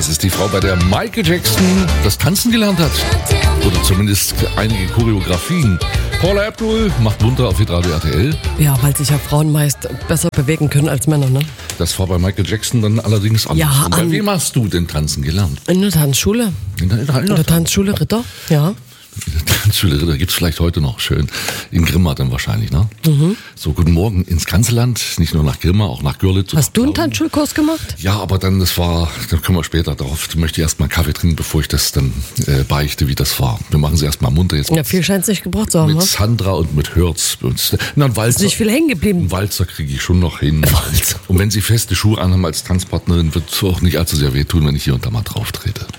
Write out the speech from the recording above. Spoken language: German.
Das ist die Frau, bei der Michael Jackson das Tanzen gelernt hat. Oder zumindest einige Choreografien. Paula Abdul macht munter auf Hitradio RTL. Ja, weil sich ja Frauen meist besser bewegen können als Männer, ne? Das war bei Michael Jackson dann allerdings anders. Ja, Und bei wem hast du denn tanzen gelernt? In der Tanzschule. In der Tanzschule Ritter, ja. Tanzschule Ritter gibt es vielleicht heute noch. Schön. In Grimma dann wahrscheinlich, ne? Mhm. So, guten Morgen ins ganze Land. Nicht nur nach Grimma, auch nach Görlitz. Hast du einen Tanzschulkurs gemacht? Ja, aber dann, da kommen wir später drauf. Ich möchte erst mal einen Kaffee trinken, bevor ich das dann beichte, wie das war. Wir machen sie erst mal munter jetzt. Ja, viel scheint es nicht gebracht zu haben. Mit Sandra und mit Hörz. Ein Walzer, ist nicht viel hängen geblieben. Einen Walzer kriege ich schon noch hin. Und wenn Sie feste Schuhe anhaben als Tanzpartnerin, wird es auch nicht allzu sehr wehtun, wenn ich hier und da mal drauf trete.